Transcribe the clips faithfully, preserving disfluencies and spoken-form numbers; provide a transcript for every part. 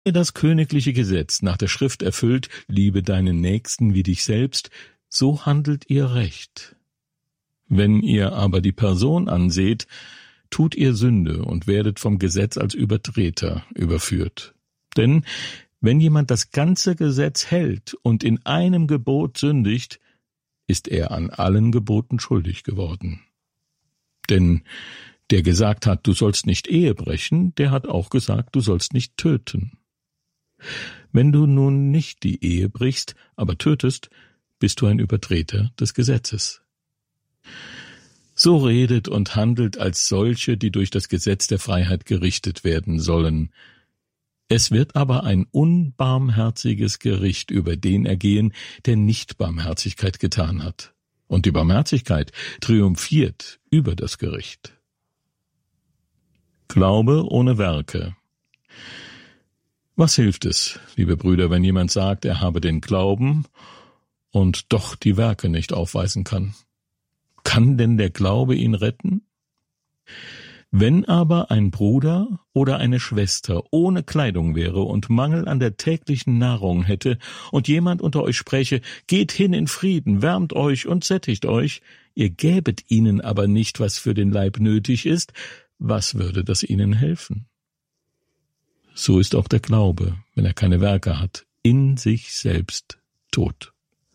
ihr das königliche Gesetz nach der Schrift erfüllt, liebe deinen Nächsten wie dich selbst, so handelt ihr recht. Wenn ihr aber die Person anseht, tut ihr Sünde und werdet vom Gesetz als Übertreter überführt. Denn wenn jemand das ganze Gesetz hält und in einem Gebot sündigt, ist er an allen Geboten schuldig geworden. Denn der gesagt hat, du sollst nicht Ehe brechen, der hat auch gesagt, du sollst nicht töten. Wenn du nun nicht die Ehe brichst, aber tötest, bist du ein Übertreter des Gesetzes. So redet und handelt als solche, die durch das Gesetz der Freiheit gerichtet werden sollen. Es wird aber ein unbarmherziges Gericht über den ergehen, der nicht Barmherzigkeit getan hat. Und die Barmherzigkeit triumphiert über das Gericht. Glaube ohne Werke. Was hilft es, liebe Brüder, wenn jemand sagt, er habe den Glauben und doch die Werke nicht aufweisen kann? Kann denn der Glaube ihn retten? Wenn aber ein Bruder oder eine Schwester ohne Kleidung wäre und Mangel an der täglichen Nahrung hätte und jemand unter euch spräche, geht hin in Frieden, wärmt euch und sättigt euch, ihr gäbet ihnen aber nicht, was für den Leib nötig ist, was würde das ihnen helfen? So ist auch der Glaube, wenn er keine Werke hat, in sich selbst tot.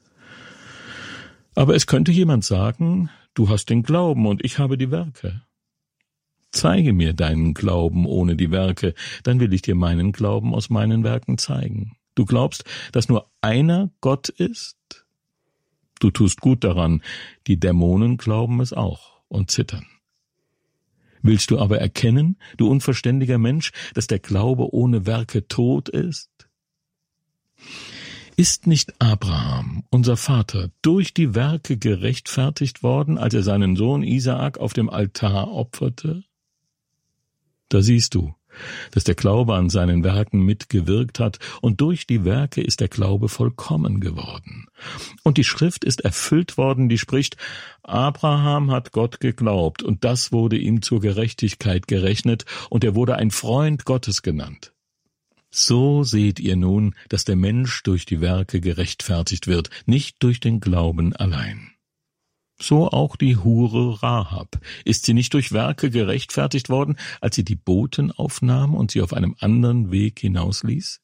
Aber es könnte jemand sagen, du hast den Glauben und ich habe die Werke. Zeige mir deinen Glauben ohne die Werke, dann will ich dir meinen Glauben aus meinen Werken zeigen. Du glaubst, dass nur einer Gott ist? Du tust gut daran, die Dämonen glauben es auch und zittern. Willst du aber erkennen, du unverständiger Mensch, dass der Glaube ohne Werke tot ist? Ist nicht Abraham, unser Vater, durch die Werke gerechtfertigt worden, als er seinen Sohn Isaak auf dem Altar opferte? Da siehst du, dass der Glaube an seinen Werken mitgewirkt hat, und durch die Werke ist der Glaube vollkommen geworden. Und die Schrift ist erfüllt worden, die spricht, Abraham hat Gott geglaubt, und das wurde ihm zur Gerechtigkeit gerechnet, und er wurde ein Freund Gottes genannt. So seht ihr nun, dass der Mensch durch die Werke gerechtfertigt wird, nicht durch den Glauben allein. So auch die Hure Rahab. Ist sie nicht durch Werke gerechtfertigt worden, als sie die Boten aufnahm und sie auf einem anderen Weg hinausließ?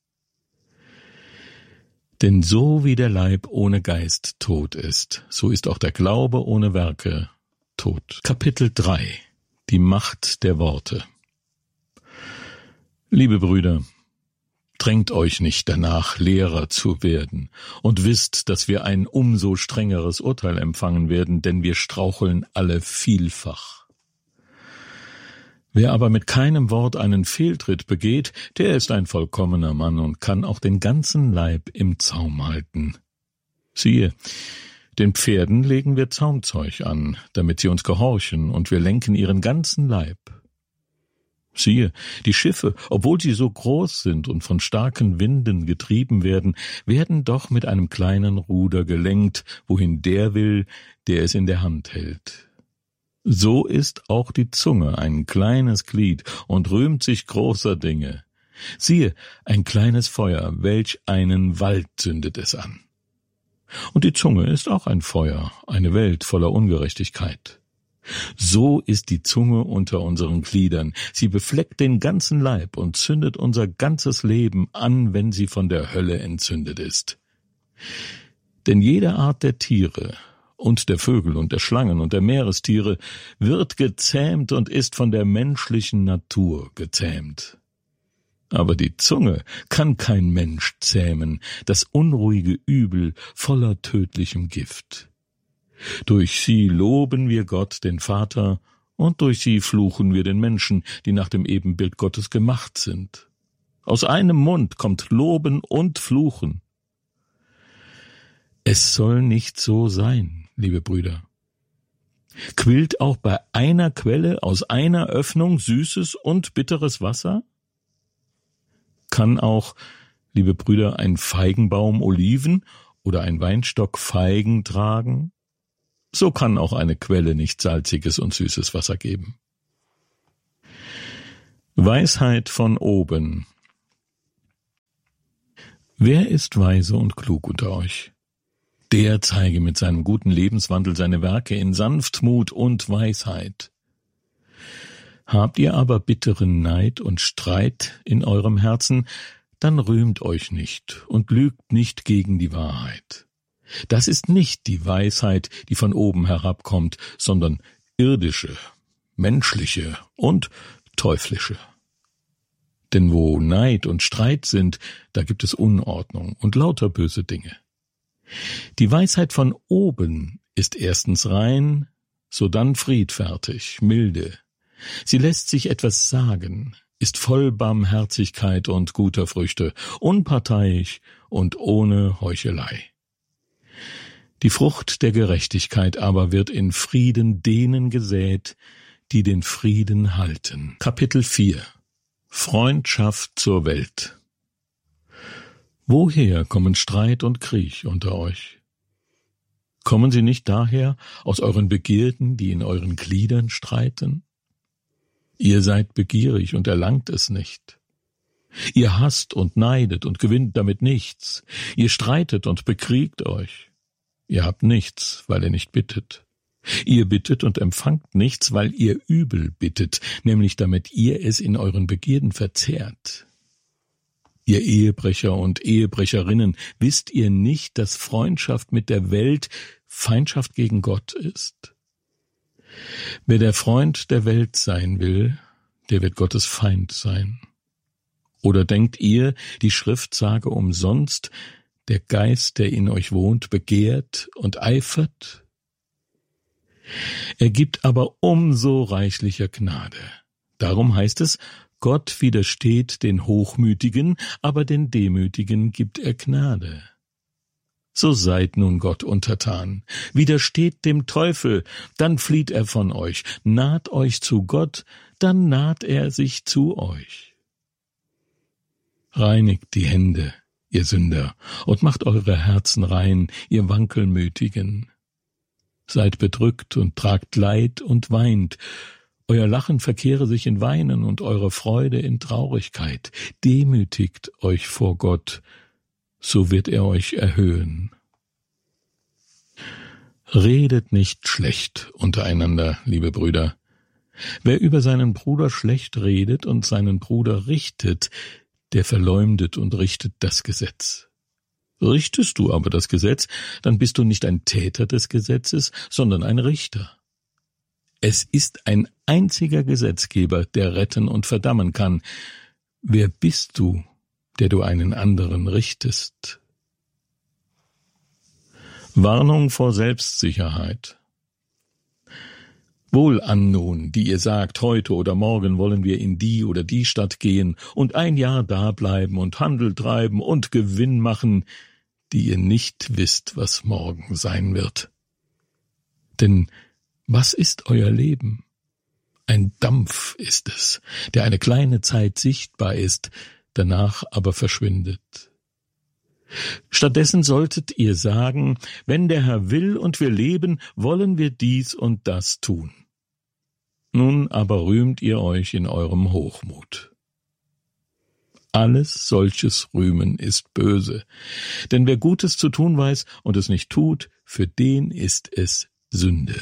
Denn so wie der Leib ohne Geist tot ist, so ist auch der Glaube ohne Werke tot. Kapitel drei. Die Macht der Worte. Liebe Brüder, drängt euch nicht danach, Lehrer zu werden, und wisst, dass wir ein umso strengeres Urteil empfangen werden, denn wir straucheln alle vielfach. Wer aber mit keinem Wort einen Fehltritt begeht, der ist ein vollkommener Mann und kann auch den ganzen Leib im Zaum halten. Siehe, den Pferden legen wir Zaumzeug an, damit sie uns gehorchen, und wir lenken ihren ganzen Leib. Siehe, die Schiffe, obwohl sie so groß sind und von starken Winden getrieben werden, werden doch mit einem kleinen Ruder gelenkt, wohin der will, der es in der Hand hält. So ist auch die Zunge ein kleines Glied und rühmt sich großer Dinge. Siehe, ein kleines Feuer, welch einen Wald zündet es an. Und die Zunge ist auch ein Feuer, eine Welt voller Ungerechtigkeit. So ist die Zunge unter unseren Gliedern. Sie befleckt den ganzen Leib und zündet unser ganzes Leben an, wenn sie von der Hölle entzündet ist. Denn jede Art der Tiere und der Vögel und der Schlangen und der Meerestiere wird gezähmt und ist von der menschlichen Natur gezähmt. Aber die Zunge kann kein Mensch zähmen, das unruhige Übel voller tödlichem Gift. Durch sie loben wir Gott, den Vater, und durch sie fluchen wir den Menschen, die nach dem Ebenbild Gottes gemacht sind. Aus einem Mund kommt Loben und Fluchen. Es soll nicht so sein, liebe Brüder. Quillt auch bei einer Quelle aus einer Öffnung süßes und bitteres Wasser? Kann auch, liebe Brüder, ein Feigenbaum Oliven oder ein Weinstock Feigen tragen? So kann auch eine Quelle nicht salziges und süßes Wasser geben. Weisheit von oben. Wer ist weise und klug unter euch? Der zeige mit seinem guten Lebenswandel seine Werke in Sanftmut und Weisheit. Habt ihr aber bitteren Neid und Streit in eurem Herzen, dann rühmt euch nicht und lügt nicht gegen die Wahrheit. Das ist nicht die Weisheit, die von oben herabkommt, sondern irdische, menschliche und teuflische. Denn wo Neid und Streit sind, da gibt es Unordnung und lauter böse Dinge. Die Weisheit von oben ist erstens rein, sodann friedfertig, milde. Sie lässt sich etwas sagen, ist voll Barmherzigkeit und guter Früchte, unparteiisch und ohne Heuchelei. Die Frucht der Gerechtigkeit aber wird in Frieden denen gesät, die den Frieden halten. Kapitel vier. Freundschaft zur Welt. Woher kommen Streit und Krieg unter euch? Kommen sie nicht daher aus euren Begierden, die in euren Gliedern streiten? Ihr seid begierig und erlangt es nicht. Ihr hasst und neidet und gewinnt damit nichts. Ihr streitet und bekriegt euch. Ihr habt nichts, weil ihr nicht bittet. Ihr bittet und empfangt nichts, weil ihr übel bittet, nämlich damit ihr es in euren Begierden verzehrt. Ihr Ehebrecher und Ehebrecherinnen, wisst ihr nicht, dass Freundschaft mit der Welt Feindschaft gegen Gott ist? Wer der Freund der Welt sein will, der wird Gottes Feind sein. Oder denkt ihr, die Schrift sage umsonst, der Geist, der in euch wohnt, begehrt und eifert? Er gibt aber umso reichlicher Gnade. Darum heißt es, Gott widersteht den Hochmütigen, aber den Demütigen gibt er Gnade. So seid nun Gott untertan, widersteht dem Teufel, dann flieht er von euch, naht euch zu Gott, dann naht er sich zu euch. Reinigt die Hände, ihr Sünder, und macht eure Herzen rein, ihr Wankelmütigen. Seid bedrückt und tragt Leid und weint, euer Lachen verkehre sich in Weinen und eure Freude in Traurigkeit. Demütigt euch vor Gott, so wird er euch erhöhen. Redet nicht schlecht untereinander, liebe Brüder. Wer über seinen Bruder schlecht redet und seinen Bruder richtet, der verleumdet und richtet das Gesetz. Richtest du aber das Gesetz, dann bist du nicht ein Täter des Gesetzes, sondern ein Richter. Es ist ein einziger Gesetzgeber, der retten und verdammen kann. Wer bist du, der du einen anderen richtest? Warnung vor Selbstsicherheit. Wohlan nun, die ihr sagt, heute oder morgen wollen wir in die oder die Stadt gehen und ein Jahr dableiben und Handel treiben und Gewinn machen, die ihr nicht wisst, was morgen sein wird. Denn was ist euer Leben? Ein Dampf ist es, der eine kleine Zeit sichtbar ist, danach aber verschwindet. Stattdessen solltet ihr sagen, wenn der Herr will und wir leben, wollen wir dies und das tun. Nun aber rühmt ihr euch in eurem Hochmut. Alles solches Rühmen ist böse, denn wer Gutes zu tun weiß und es nicht tut, für den ist es Sünde.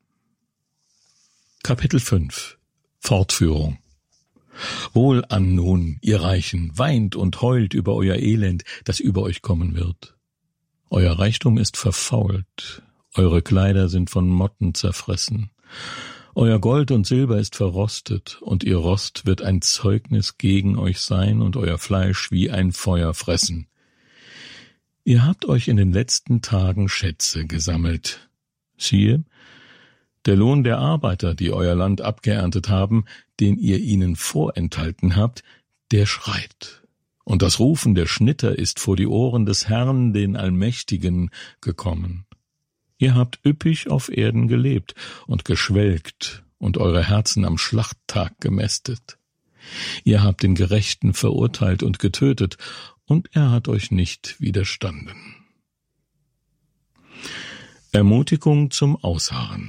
Kapitel fünf. Fortführung. Wohlan nun, ihr Reichen, weint und heult über euer Elend, das über euch kommen wird. Euer Reichtum ist verfault, eure Kleider sind von Motten zerfressen. Euer Gold und Silber ist verrostet, und ihr Rost wird ein Zeugnis gegen euch sein und euer Fleisch wie ein Feuer fressen. Ihr habt euch in den letzten Tagen Schätze gesammelt. Siehe, der Lohn der Arbeiter, die euer Land abgeerntet haben, den ihr ihnen vorenthalten habt, der schreit. Und das Rufen der Schnitter ist vor die Ohren des Herrn, den Allmächtigen, gekommen. Ihr habt üppig auf Erden gelebt und geschwelgt und eure Herzen am Schlachttag gemästet. Ihr habt den Gerechten verurteilt und getötet, und er hat euch nicht widerstanden. Ermutigung zum Ausharren.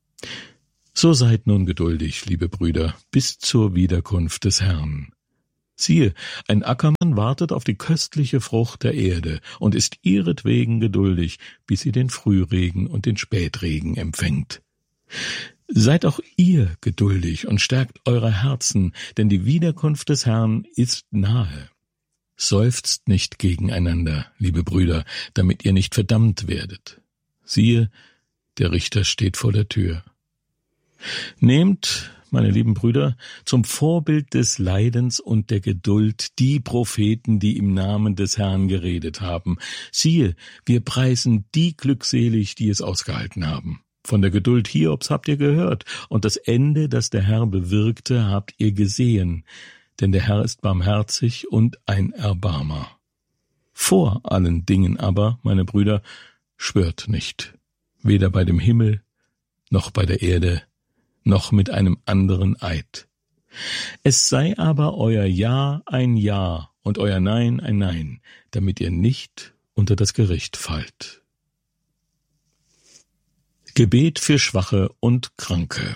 So seid nun geduldig, liebe Brüder, bis zur Wiederkunft des Herrn. Siehe, ein Ackermann wartet auf die köstliche Frucht der Erde und ist ihretwegen geduldig, bis sie den Frühregen und den Spätregen empfängt. Seid auch ihr geduldig und stärkt eure Herzen, denn die Wiederkunft des Herrn ist nahe. Seufzt nicht gegeneinander, liebe Brüder, damit ihr nicht verdammt werdet. Siehe, der Richter steht vor der Tür. Nehmt, meine lieben Brüder, zum Vorbild des Leidens und der Geduld die Propheten, die im Namen des Herrn geredet haben. Siehe, wir preisen die glückselig, die es ausgehalten haben. Von der Geduld Hiobs habt ihr gehört, und das Ende, das der Herr bewirkte, habt ihr gesehen. Denn der Herr ist barmherzig und ein Erbarmer. Vor allen Dingen aber, meine Brüder, schwört nicht, weder bei dem Himmel, noch bei der Erde, noch mit einem anderen Eid. Es sei aber euer Ja ein Ja und euer Nein ein Nein, damit ihr nicht unter das Gericht fallt. Gebet für Schwache und Kranke.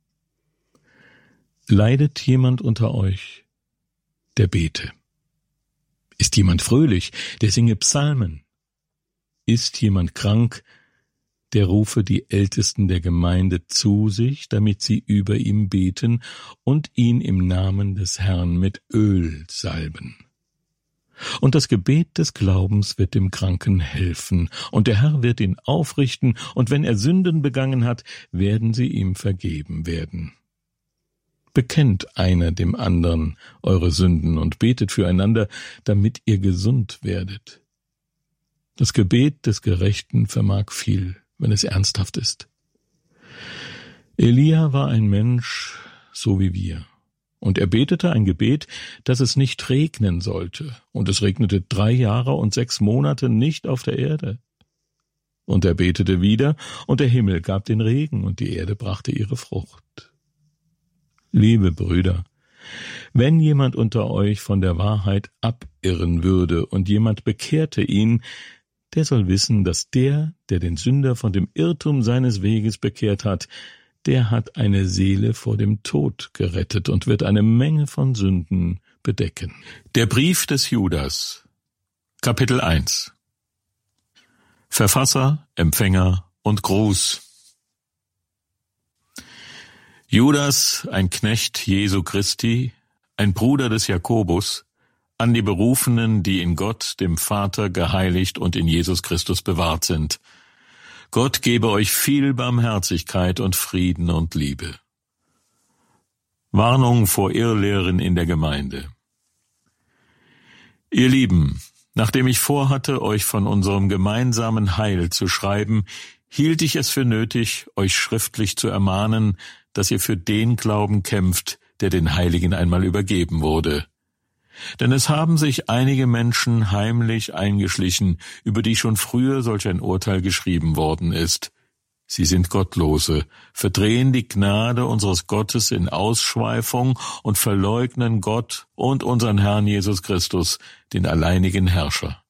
Leidet jemand unter euch, der bete? Ist jemand fröhlich, der singe Psalmen? Ist jemand krank, der rufe die Ältesten der Gemeinde zu sich, damit sie über ihm beten und ihn im Namen des Herrn mit Öl salben. Und das Gebet des Glaubens wird dem Kranken helfen, und der Herr wird ihn aufrichten, und wenn er Sünden begangen hat, werden sie ihm vergeben werden. Bekennt einer dem anderen eure Sünden und betet füreinander, damit ihr gesund werdet. Das Gebet des Gerechten vermag viel, wenn es ernsthaft ist. Elia war ein Mensch, so wie wir, und er betete ein Gebet, dass es nicht regnen sollte, und es regnete drei Jahre und sechs Monate nicht auf der Erde. Und er betete wieder, und der Himmel gab den Regen, und die Erde brachte ihre Frucht. Liebe Brüder, wenn jemand unter euch von der Wahrheit abirren würde und jemand bekehrte ihn, der soll wissen, dass der, der den Sünder von dem Irrtum seines Weges bekehrt hat, der hat eine Seele vor dem Tod gerettet und wird eine Menge von Sünden bedecken. Der Brief des Judas, Kapitel eins. Verfasser, Empfänger und Gruß. Judas, ein Knecht Jesu Christi, ein Bruder des Jakobus, an die Berufenen, die in Gott, dem Vater, geheiligt und in Jesus Christus bewahrt sind. Gott gebe euch viel Barmherzigkeit und Frieden und Liebe. Warnung vor Irrlehren in der Gemeinde. Ihr Lieben, nachdem ich vorhatte, euch von unserem gemeinsamen Heil zu schreiben, hielt ich es für nötig, euch schriftlich zu ermahnen, dass ihr für den Glauben kämpft, der den Heiligen einmal übergeben wurde. Denn es haben sich einige Menschen heimlich eingeschlichen, über die schon früher solch ein Urteil geschrieben worden ist. Sie sind Gottlose, verdrehen die Gnade unseres Gottes in Ausschweifung und verleugnen Gott und unseren Herrn Jesus Christus, den alleinigen Herrscher.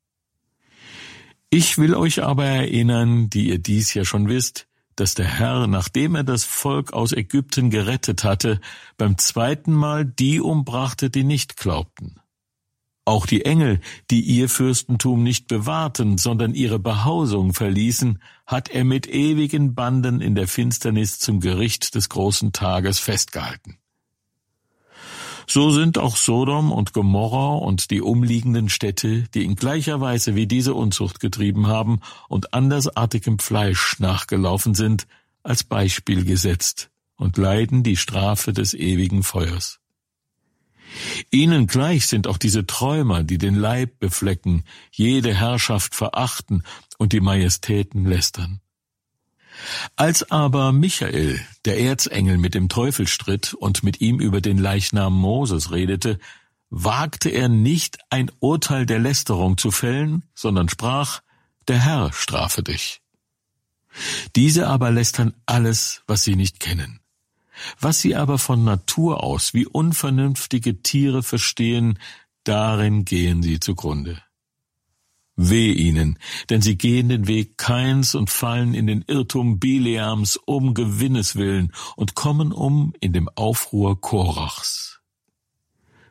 Ich will euch aber erinnern, die ihr dies ja schon wisst, dass der Herr, nachdem er das Volk aus Ägypten gerettet hatte, beim zweiten Mal die umbrachte, die nicht glaubten. Auch die Engel, die ihr Fürstentum nicht bewahrten, sondern ihre Behausung verließen, hat er mit ewigen Banden in der Finsternis zum Gericht des großen Tages festgehalten. So sind auch Sodom und Gomorra und die umliegenden Städte, die in gleicher Weise wie diese Unzucht getrieben haben und andersartigem Fleisch nachgelaufen sind, als Beispiel gesetzt und leiden die Strafe des ewigen Feuers. Ihnen gleich sind auch diese Träumer, die den Leib beflecken, jede Herrschaft verachten und die Majestäten lästern. Als aber Michael, der Erzengel, mit dem Teufel stritt und mit ihm über den Leichnam Moses redete, wagte er nicht, ein Urteil der Lästerung zu fällen, sondern sprach: Der Herr strafe dich. Diese aber lästern alles, was sie nicht kennen. Was sie aber von Natur aus wie unvernünftige Tiere verstehen, darin gehen sie zugrunde. Weh ihnen, denn sie gehen den Weg Kains und fallen in den Irrtum Bileams um Gewinnes willen und kommen um in dem Aufruhr Korachs.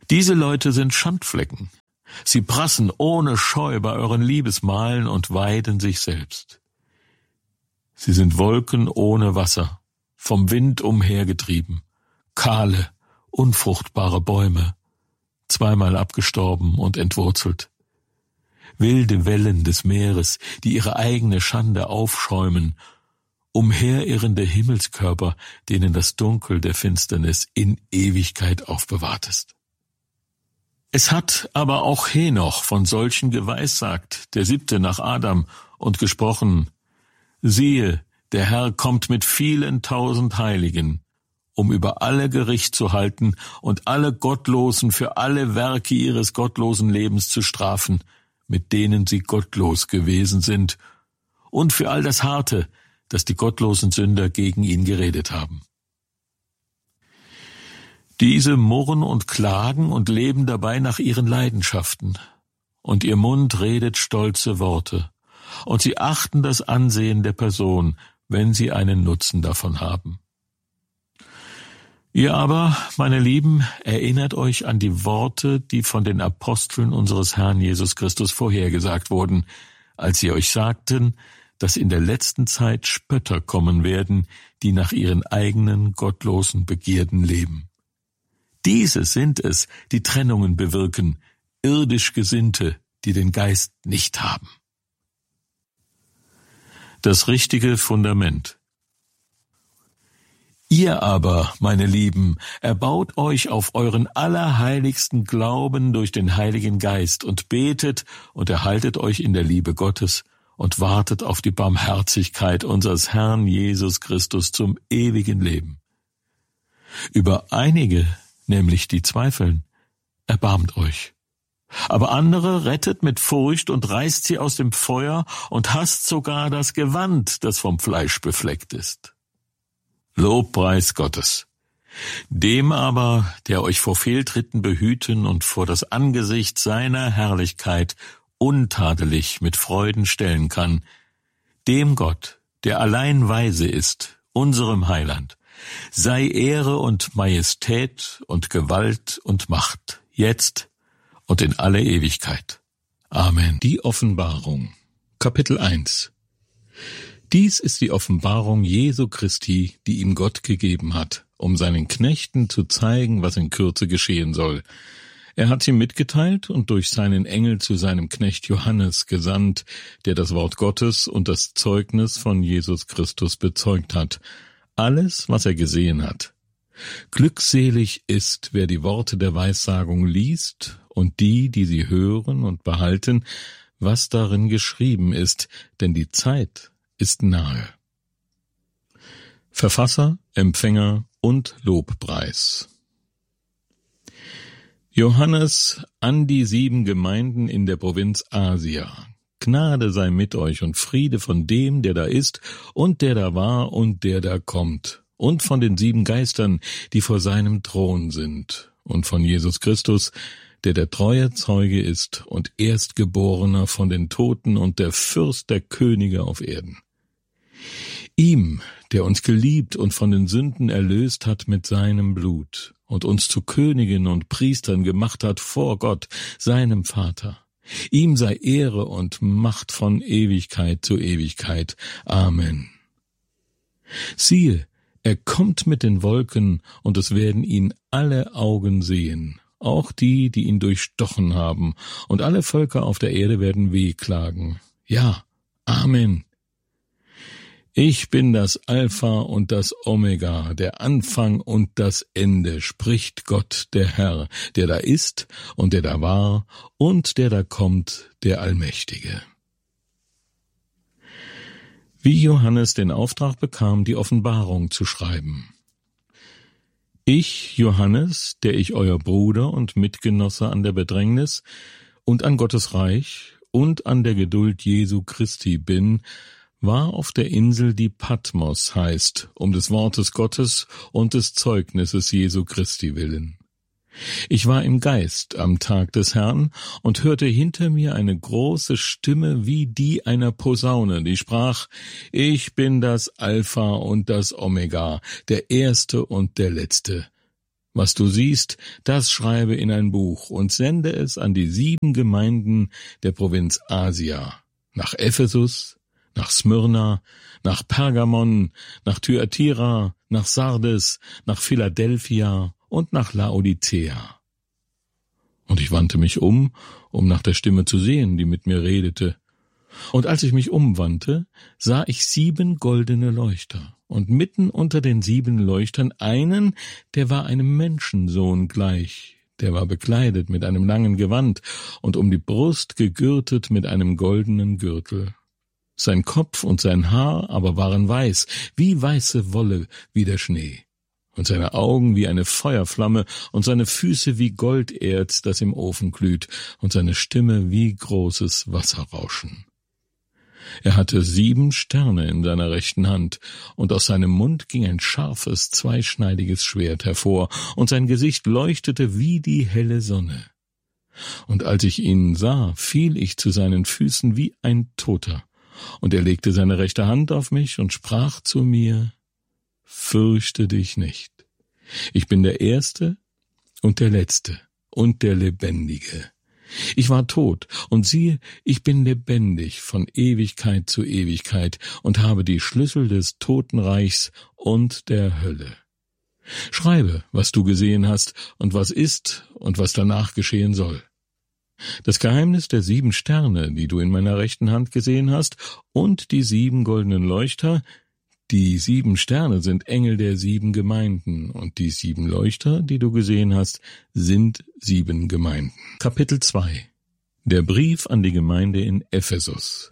Diese Leute sind Schandflecken. Sie prassen ohne Scheu bei euren Liebesmahlen und weiden sich selbst. Sie sind Wolken ohne Wasser, vom Wind umhergetrieben, kahle, unfruchtbare Bäume, zweimal abgestorben und entwurzelt. Wilde Wellen des Meeres, die ihre eigene Schande aufschäumen, umherirrende Himmelskörper, denen das Dunkel der Finsternis in Ewigkeit aufbewahrt ist. Es hat aber auch Henoch von solchen geweissagt, der siebte nach Adam, und gesprochen: Siehe, der Herr kommt mit vielen tausend Heiligen, um über alle Gericht zu halten und alle Gottlosen für alle Werke ihres gottlosen Lebens zu strafen, mit denen sie gottlos gewesen sind, und für all das Harte, das die gottlosen Sünder gegen ihn geredet haben. Diese murren und klagen und leben dabei nach ihren Leidenschaften, und ihr Mund redet stolze Worte, und sie achten das Ansehen der Person, wenn sie einen Nutzen davon haben. Ihr aber, meine Lieben, erinnert euch an die Worte, die von den Aposteln unseres Herrn Jesus Christus vorhergesagt wurden, als sie euch sagten, dass in der letzten Zeit Spötter kommen werden, die nach ihren eigenen gottlosen Begierden leben. Diese sind es, die Trennungen bewirken, irdisch Gesinnte, die den Geist nicht haben. Das richtige Fundament. Ihr aber, meine Lieben, erbaut euch auf euren allerheiligsten Glauben durch den Heiligen Geist und betet und erhaltet euch in der Liebe Gottes und wartet auf die Barmherzigkeit unseres Herrn Jesus Christus zum ewigen Leben. Über einige, nämlich die zweifeln, erbarmt euch. Aber andere rettet mit Furcht und reißt sie aus dem Feuer und hasst sogar das Gewand, das vom Fleisch befleckt ist. Lobpreis Gottes. Dem aber, der euch vor Fehltritten behüten und vor das Angesicht seiner Herrlichkeit untadelig mit Freuden stellen kann, dem Gott, der allein weise ist, unserem Heiland, sei Ehre und Majestät und Gewalt und Macht, jetzt und in alle Ewigkeit. Amen. Die Offenbarung. Kapitel eins. Dies ist die Offenbarung Jesu Christi, die ihm Gott gegeben hat, um seinen Knechten zu zeigen, was in Kürze geschehen soll. Er hat sie mitgeteilt und durch seinen Engel zu seinem Knecht Johannes gesandt, der das Wort Gottes und das Zeugnis von Jesus Christus bezeugt hat, alles, was er gesehen hat. Glückselig ist, wer die Worte der Weissagung liest und die, die sie hören und behalten, was darin geschrieben ist, denn die Zeit ist nahe. Verfasser, Empfänger und Lobpreis. Johannes an die sieben Gemeinden in der Provinz Asia. Gnade sei mit euch und Friede von dem, der da ist und der da war und der da kommt, und von den sieben Geistern, die vor seinem Thron sind, und von Jesus Christus, der der treue Zeuge ist und Erstgeborener von den Toten und der Fürst der Könige auf Erden. Ihm, der uns geliebt und von den Sünden erlöst hat mit seinem Blut und uns zu Königen und Priestern gemacht hat vor Gott, seinem Vater. Ihm sei Ehre und Macht von Ewigkeit zu Ewigkeit. Amen. Siehe, er kommt mit den Wolken, und es werden ihn alle Augen sehen, auch die, die ihn durchstochen haben, und alle Völker auf der Erde werden wehklagen. Ja, Amen. Ich bin das Alpha und das Omega, der Anfang und das Ende, spricht Gott, der Herr, der da ist und der da war und der da kommt, der Allmächtige. Wie Johannes den Auftrag bekam, die Offenbarung zu schreiben. Ich, Johannes, der ich euer Bruder und Mitgenosse an der Bedrängnis und an Gottes Reich und an der Geduld Jesu Christi bin, war auf der Insel, die Patmos heißt, um des Wortes Gottes und des Zeugnisses Jesu Christi willen. Ich war im Geist am Tag des Herrn und hörte hinter mir eine große Stimme wie die einer Posaune, die sprach: Ich bin das Alpha und das Omega, der Erste und der Letzte. Was du siehst, das schreibe in ein Buch und sende es an die sieben Gemeinden der Provinz Asia, nach Ephesus, nach Smyrna, nach Pergamon, nach Thyatira, nach Sardes, nach Philadelphia und nach Laodicea. Und ich wandte mich um, um nach der Stimme zu sehen, die mit mir redete. Und als ich mich umwandte, sah ich sieben goldene Leuchter, und mitten unter den sieben Leuchtern einen, der war einem Menschensohn gleich, der war bekleidet mit einem langen Gewand und um die Brust gegürtet mit einem goldenen Gürtel. Sein Kopf und sein Haar aber waren weiß, wie weiße Wolle, wie der Schnee, und seine Augen wie eine Feuerflamme und seine Füße wie Golderz, das im Ofen glüht, und seine Stimme wie großes Wasserrauschen. Er hatte sieben Sterne in seiner rechten Hand, und aus seinem Mund ging ein scharfes, zweischneidiges Schwert hervor, und sein Gesicht leuchtete wie die helle Sonne. Und als ich ihn sah, fiel ich zu seinen Füßen wie ein Toter, und er legte seine rechte Hand auf mich und sprach zu mir: Fürchte dich nicht. Ich bin der Erste und der Letzte und der Lebendige. Ich war tot, und siehe, ich bin lebendig von Ewigkeit zu Ewigkeit und habe die Schlüssel des Totenreichs und der Hölle. Schreibe, was du gesehen hast und was ist und was danach geschehen soll. Das Geheimnis der sieben Sterne, die du in meiner rechten Hand gesehen hast, und die sieben goldenen Leuchter, die sieben Sterne sind Engel der sieben Gemeinden, und die sieben Leuchter, die du gesehen hast, sind sieben Gemeinden. Kapitel zwei. Der Brief an die Gemeinde in Ephesus.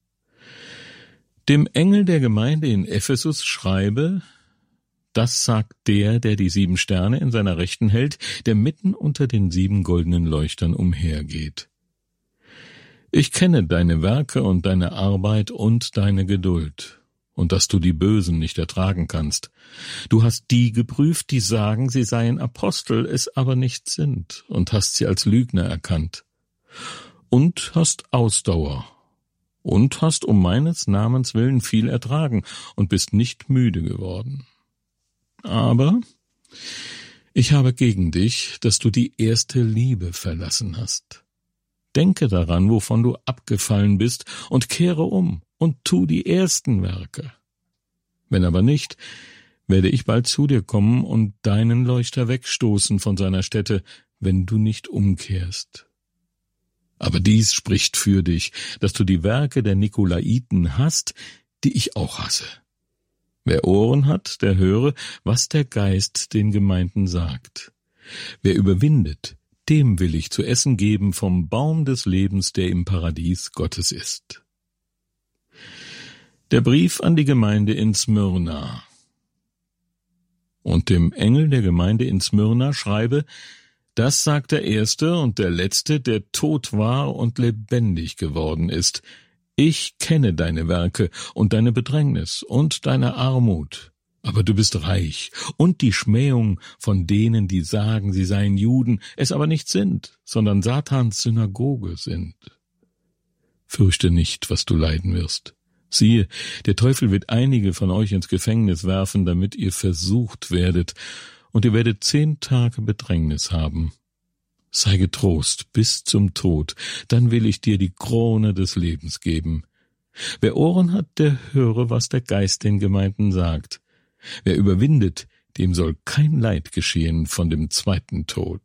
Dem Engel der Gemeinde in Ephesus schreibe: Das sagt der, der die sieben Sterne in seiner Rechten hält, der mitten unter den sieben goldenen Leuchtern umhergeht. Ich kenne deine Werke und deine Arbeit und deine Geduld, und dass du die Bösen nicht ertragen kannst. Du hast die geprüft, die sagen, sie seien Apostel, es aber nicht sind, und hast sie als Lügner erkannt. Und hast Ausdauer, und hast um meines Namens willen viel ertragen, und bist nicht müde geworden. Aber ich habe gegen dich, dass du die erste Liebe verlassen hast. Denke daran, wovon du abgefallen bist, und kehre um und tu die ersten Werke. Wenn aber nicht, werde ich bald zu dir kommen und deinen Leuchter wegstoßen von seiner Stätte, wenn du nicht umkehrst. Aber dies spricht für dich, dass du die Werke der Nikolaiten hast, die ich auch hasse. Wer Ohren hat, der höre, was der Geist den Gemeinden sagt. Wer überwindet, dem will ich zu essen geben vom Baum des Lebens, der im Paradies Gottes ist. Der Brief an die Gemeinde in Smyrna. Und dem Engel der Gemeinde in Smyrna schreibe: Das sagt der Erste und der Letzte, der tot war und lebendig geworden ist. Ich kenne deine Werke und deine Bedrängnis und deine Armut, aber du bist reich, und die Schmähung von denen, die sagen, sie seien Juden, es aber nicht sind, sondern Satans Synagoge sind. Fürchte nicht, was du leiden wirst. Siehe, der Teufel wird einige von euch ins Gefängnis werfen, damit ihr versucht werdet, und ihr werdet zehn Tage Bedrängnis haben. Sei getrost bis zum Tod, dann will ich dir die Krone des Lebens geben. Wer Ohren hat, der höre, was der Geist den Gemeinden sagt. Wer überwindet, dem soll kein Leid geschehen von dem zweiten Tod.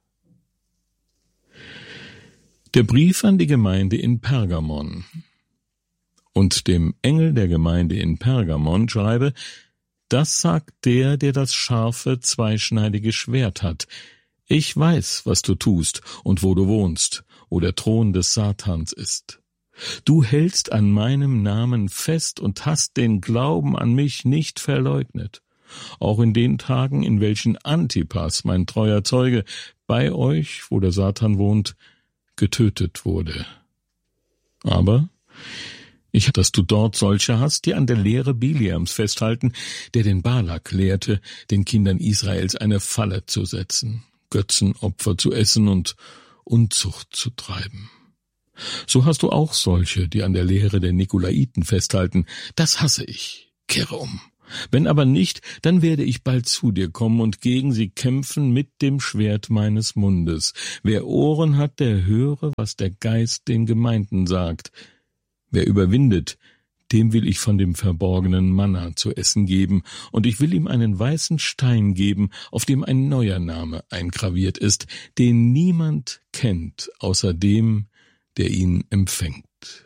Der Brief an die Gemeinde in Pergamon. Und dem Engel der Gemeinde in Pergamon schreibe: Das sagt der, der das scharfe, zweischneidige Schwert hat. Ich weiß, was du tust und wo du wohnst, wo der Thron des Satans ist. Du hältst an meinem Namen fest und hast den Glauben an mich nicht verleugnet, auch in den Tagen, in welchen Antipas, mein treuer Zeuge, bei euch, wo der Satan wohnt, getötet wurde. Aber ich, dass du dort solche hast, die an der Lehre Biliams festhalten, der den Balak lehrte, den Kindern Israels eine Falle zu setzen, Götzenopfer zu essen und Unzucht zu treiben. So hast du auch solche, die an der Lehre der Nikolaiten festhalten. Das hasse ich. Kehre um Wenn aber nicht, dann werde ich bald zu dir kommen und gegen sie kämpfen mit dem Schwert meines Mundes. Wer Ohren hat, der höre, was der Geist den Gemeinden sagt. Wer überwindet, dem will ich von dem verborgenen Manna zu essen geben, und ich will ihm einen weißen Stein geben, auf dem ein neuer Name eingraviert ist, den niemand kennt, außer dem, der ihn empfängt.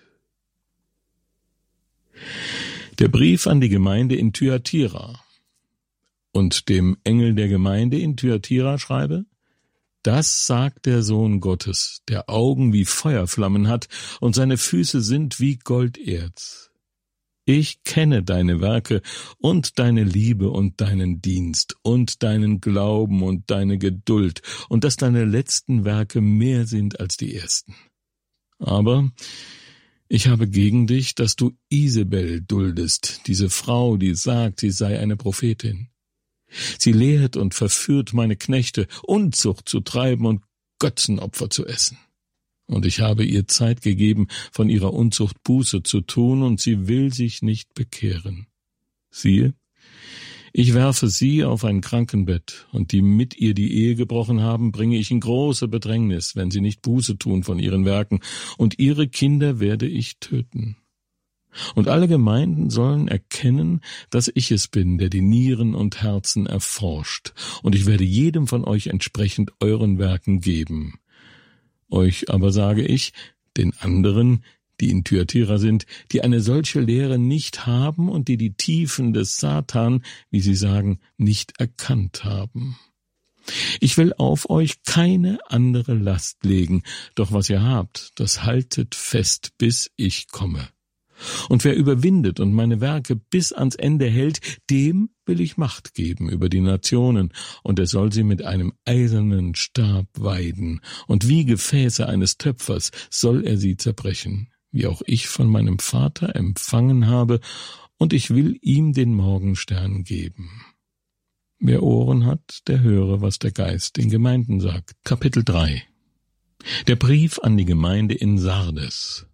Der Brief an die Gemeinde in Thyatira. Und dem Engel der Gemeinde in Thyatira schreibe: Das sagt der Sohn Gottes, der Augen wie Feuerflammen hat und seine Füße sind wie Golderz. Ich kenne deine Werke und deine Liebe und deinen Dienst und deinen Glauben und deine Geduld und dass deine letzten Werke mehr sind als die ersten. Aber ich habe gegen dich, dass du Isabel duldest, diese Frau, die sagt, sie sei eine Prophetin. Sie lehrt und verführt meine Knechte, Unzucht zu treiben und Götzenopfer zu essen. Und ich habe ihr Zeit gegeben, von ihrer Unzucht Buße zu tun, und sie will sich nicht bekehren. Siehe, ich werfe sie auf ein Krankenbett, und die mit ihr die Ehe gebrochen haben, bringe ich in große Bedrängnis, wenn sie nicht Buße tun von ihren Werken, und ihre Kinder werde ich töten. Und alle Gemeinden sollen erkennen, dass ich es bin, der die Nieren und Herzen erforscht, und ich werde jedem von euch entsprechend euren Werken geben. Euch aber sage ich, den anderen, die in Thyatira sind, die eine solche Lehre nicht haben und die die Tiefen des Satan, wie sie sagen, nicht erkannt haben. Ich will auf euch keine andere Last legen, doch was ihr habt, das haltet fest, bis ich komme. Und wer überwindet und meine Werke bis ans Ende hält, dem will ich Macht geben über die Nationen, und er soll sie mit einem eisernen Stab weiden, und wie Gefäße eines Töpfers soll er sie zerbrechen, wie auch ich von meinem Vater empfangen habe, und ich will ihm den Morgenstern geben. Wer Ohren hat, der höre, was der Geist den Gemeinden sagt. Kapitel drei. Der Brief an die Gemeinde in Sardes.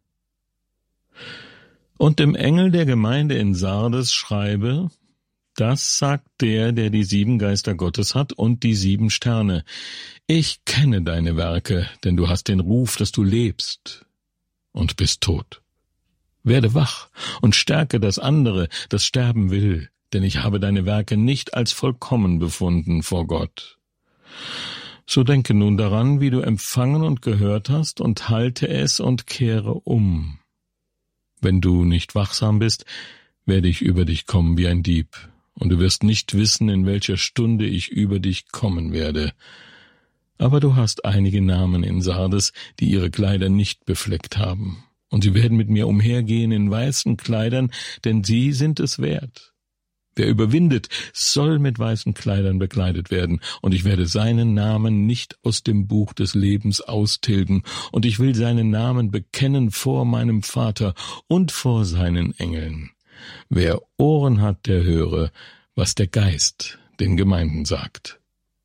Und dem Engel der Gemeinde in Sardes schreibe: Das sagt der, der die sieben Geister Gottes hat und die sieben Sterne. Ich kenne deine Werke, denn du hast den Ruf, dass du lebst und bist tot. Werde wach und stärke das andere, das sterben will, denn ich habe deine Werke nicht als vollkommen befunden vor Gott. So denke nun daran, wie du empfangen und gehört hast, und halte es und kehre um. Wenn du nicht wachsam bist, werde ich über dich kommen wie ein Dieb, und du wirst nicht wissen, in welcher Stunde ich über dich kommen werde. Aber du hast einige Namen in Sardes, die ihre Kleider nicht befleckt haben, und sie werden mit mir umhergehen in weißen Kleidern, denn sie sind es wert. Wer überwindet, soll mit weißen Kleidern bekleidet werden, und ich werde seinen Namen nicht aus dem Buch des Lebens austilgen, und ich will seinen Namen bekennen vor meinem Vater und vor seinen Engeln. Wer Ohren hat, der höre, was der Geist den Gemeinden sagt.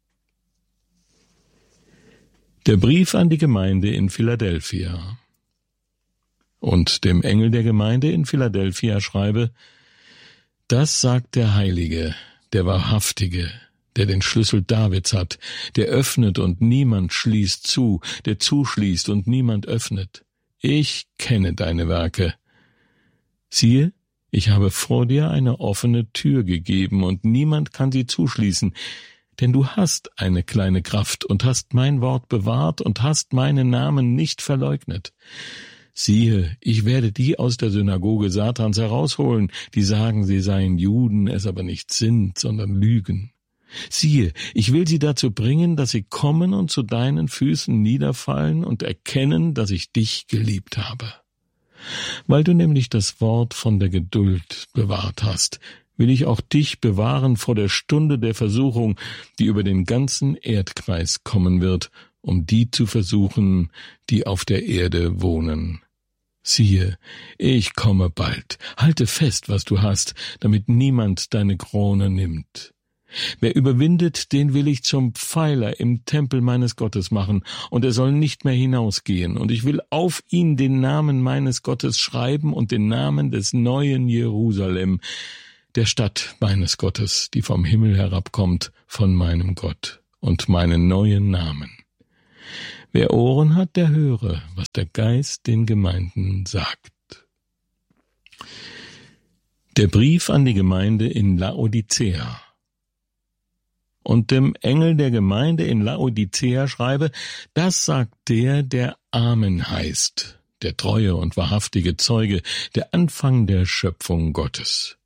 Der Brief an die Gemeinde in Philadelphia. Und dem Engel der Gemeinde in Philadelphia schreibe: Das sagt der Heilige, der Wahrhaftige, der den Schlüssel Davids hat, der öffnet und niemand schließt zu, der zuschließt und niemand öffnet. Ich kenne deine Werke. Siehe, ich habe vor dir eine offene Tür gegeben, und niemand kann sie zuschließen, denn du hast eine kleine Kraft und hast mein Wort bewahrt und hast meinen Namen nicht verleugnet. Siehe, ich werde die aus der Synagoge Satans herausholen, die sagen, sie seien Juden, es aber nicht sind, sondern lügen. Siehe, ich will sie dazu bringen, dass sie kommen und zu deinen Füßen niederfallen und erkennen, dass ich dich geliebt habe. Weil du nämlich das Wort von der Geduld bewahrt hast, will ich auch dich bewahren vor der Stunde der Versuchung, die über den ganzen Erdkreis kommen wird, um die zu versuchen, die auf der Erde wohnen. Siehe, ich komme bald, halte fest, was du hast, damit niemand deine Krone nimmt. Wer überwindet, den will ich zum Pfeiler im Tempel meines Gottes machen, und er soll nicht mehr hinausgehen, und ich will auf ihn den Namen meines Gottes schreiben und den Namen des neuen Jerusalem, der Stadt meines Gottes, die vom Himmel herabkommt, von meinem Gott, und meinen neuen Namen. Wer Ohren hat, der höre, was der Geist den Gemeinden sagt. Der Brief an die Gemeinde in Laodicea. Und dem Engel der Gemeinde in Laodicea schreibe, das sagt der, der Amen heißt, der treue und wahrhaftige Zeuge, der Anfang der Schöpfung Gottes.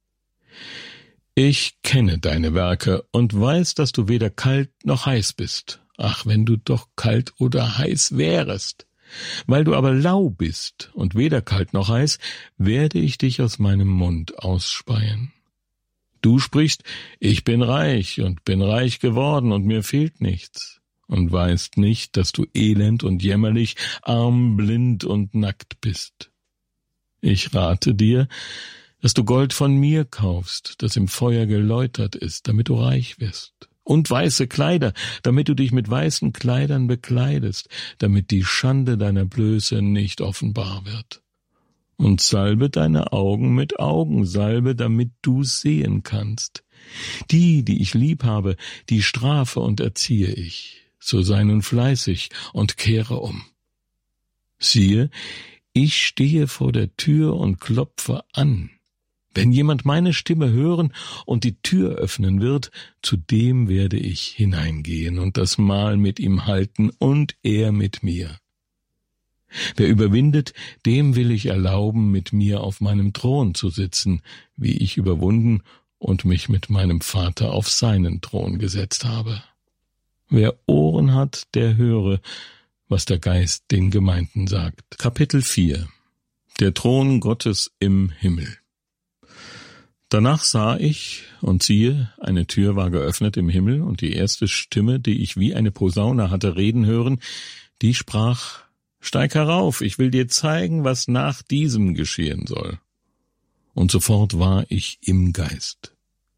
Ich kenne deine Werke und weiß, dass du weder kalt noch heiß bist. Ach, wenn du doch kalt oder heiß wärest. Weil du aber lau bist und weder kalt noch heiß, werde ich dich aus meinem Mund ausspeien. Du sprichst, ich bin reich und bin reich geworden und mir fehlt nichts, und weißt nicht, dass du elend und jämmerlich, arm, blind und nackt bist. Ich rate dir, dass du Gold von mir kaufst, das im Feuer geläutert ist, damit du reich wirst. Und weiße Kleider, damit du dich mit weißen Kleidern bekleidest, damit die Schande deiner Blöße nicht offenbar wird. Und salbe deine Augen mit Augensalbe, damit du sehen kannst. Die, die ich lieb habe, die strafe und erziehe ich. So sei nun fleißig und kehre um. Siehe, ich stehe vor der Tür und klopfe an. Wenn jemand meine Stimme hören und die Tür öffnen wird, zu dem werde ich hineingehen und das Mahl mit ihm halten und er mit mir. Wer überwindet, dem will ich erlauben, mit mir auf meinem Thron zu sitzen, wie ich überwunden und mich mit meinem Vater auf seinen Thron gesetzt habe. Wer Ohren hat, der höre, was der Geist den Gemeinden sagt. Kapitel vier. Der Thron Gottes im Himmel. Danach sah ich, und siehe, eine Tür war geöffnet im Himmel, und die erste Stimme, die ich wie eine Posaune hatte reden hören, die sprach, »Steig herauf, ich will dir zeigen, was nach diesem geschehen soll.« Und sofort war ich im Geist.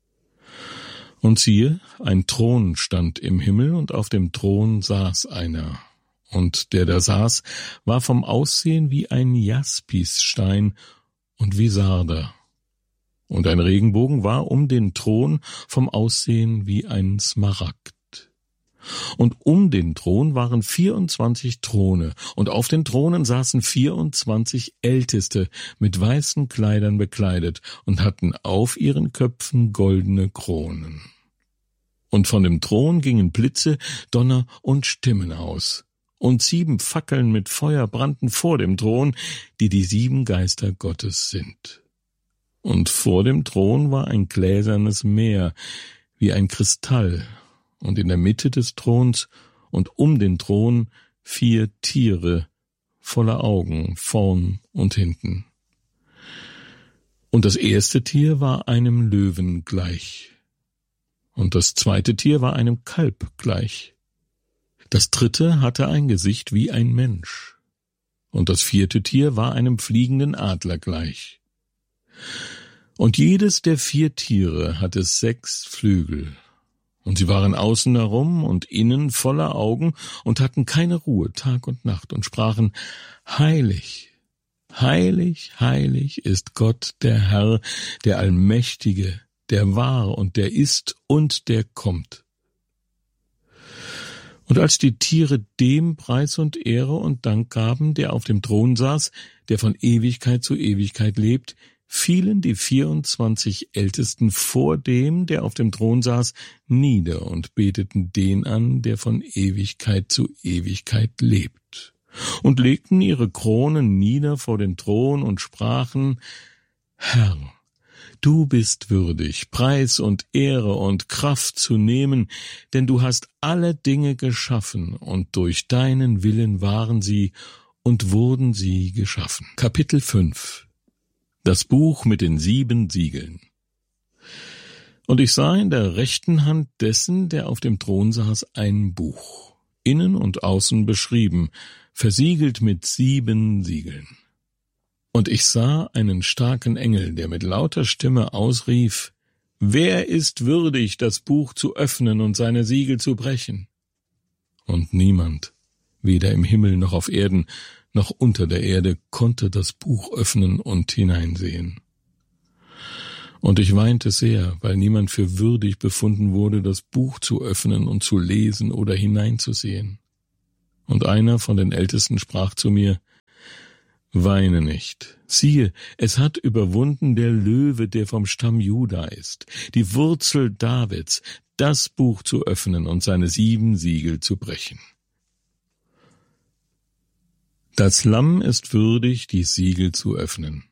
Und siehe, ein Thron stand im Himmel, und auf dem Thron saß einer. Und der da saß, war vom Aussehen wie ein Jaspisstein und wie Sarder. Und ein Regenbogen war um den Thron vom Aussehen wie ein Smaragd. Und um den Thron waren vierundzwanzig Throne, und auf den Thronen saßen vierundzwanzig Älteste mit weißen Kleidern bekleidet und hatten auf ihren Köpfen goldene Kronen. Und von dem Thron gingen Blitze, Donner und Stimmen aus. Und sieben Fackeln mit Feuer brannten vor dem Thron, die die sieben Geister Gottes sind. Und vor dem Thron war ein gläsernes Meer, wie ein Kristall, und in der Mitte des Throns und um den Thron vier Tiere voller Augen, vorn und hinten. Und das erste Tier war einem Löwen gleich, und das zweite Tier war einem Kalb gleich. Das dritte hatte ein Gesicht wie ein Mensch, und das vierte Tier war einem fliegenden Adler gleich. Und jedes der vier Tiere hatte sechs Flügel, und sie waren außen herum und innen voller Augen und hatten keine Ruhe Tag und Nacht und sprachen, Heilig, heilig, heilig ist Gott der Herr, der Allmächtige, der war und der ist und der kommt. Und als die Tiere dem Preis und Ehre und Dank gaben, der auf dem Thron saß, der von Ewigkeit zu Ewigkeit lebt, fielen die vierundzwanzig Ältesten vor dem, der auf dem Thron saß, nieder und beteten den an, der von Ewigkeit zu Ewigkeit lebt, und legten ihre Kronen nieder vor den Thron und sprachen, Herr, du bist würdig, Preis und Ehre und Kraft zu nehmen, denn du hast alle Dinge geschaffen, und durch deinen Willen waren sie und wurden sie geschaffen. Kapitel fünf. Das Buch mit den sieben Siegeln. Und ich sah in der rechten Hand dessen, der auf dem Thron saß, ein Buch, innen und außen beschrieben, versiegelt mit sieben Siegeln. Und ich sah einen starken Engel, der mit lauter Stimme ausrief, Wer ist würdig, das Buch zu öffnen und seine Siegel zu brechen? Und niemand, weder im Himmel noch auf Erden, noch unter der Erde, konnte das Buch öffnen und hineinsehen. Und ich weinte sehr, weil niemand für würdig befunden wurde, das Buch zu öffnen und zu lesen oder hineinzusehen. Und einer von den Ältesten sprach zu mir: Weine nicht. Siehe, es hat überwunden der Löwe, der vom Stamm Juda ist, die Wurzel Davids, das Buch zu öffnen und seine sieben Siegel zu brechen. Das Lamm ist würdig, die Siegel zu öffnen.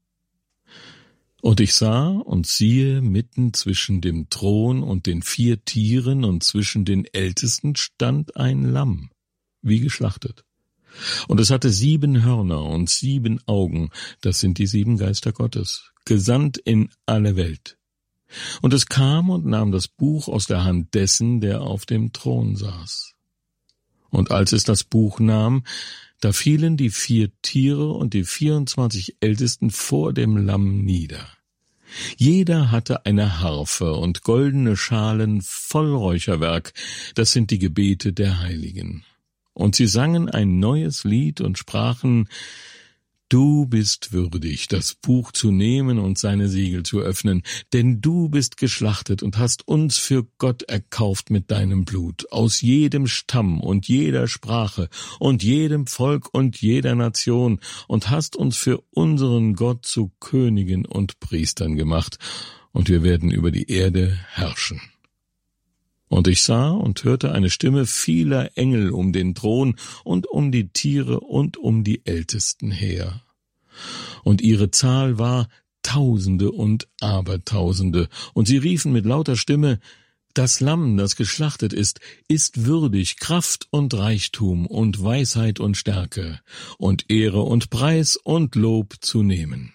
Und ich sah und siehe, mitten zwischen dem Thron und den vier Tieren und zwischen den Ältesten stand ein Lamm, wie geschlachtet. Und es hatte sieben Hörner und sieben Augen, das sind die sieben Geister Gottes, gesandt in alle Welt. Und es kam und nahm das Buch aus der Hand dessen, der auf dem Thron saß. Und als es das Buch nahm, da fielen die vier Tiere und die vierundzwanzig Ältesten vor dem Lamm nieder. Jeder hatte eine Harfe und goldene Schalen voll Räucherwerk, das sind die Gebete der Heiligen. Und sie sangen ein neues Lied und sprachen: Du bist würdig, das Buch zu nehmen und seine Siegel zu öffnen, denn du bist geschlachtet und hast uns für Gott erkauft mit deinem Blut, aus jedem Stamm und jeder Sprache und jedem Volk und jeder Nation, und hast uns für unseren Gott zu Königen und Priestern gemacht, und wir werden über die Erde herrschen. Und ich sah und hörte eine Stimme vieler Engel um den Thron und um die Tiere und um die Ältesten her. Und ihre Zahl war Tausende und Abertausende, und sie riefen mit lauter Stimme: Das Lamm, das geschlachtet ist, ist würdig, Kraft und Reichtum und Weisheit und Stärke und Ehre und Preis und Lob zu nehmen.